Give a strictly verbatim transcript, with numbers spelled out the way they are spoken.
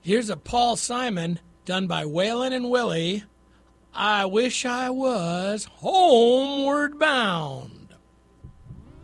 Here's a Paul Simon done by Waylon and Willie. I wish I was homeward bound.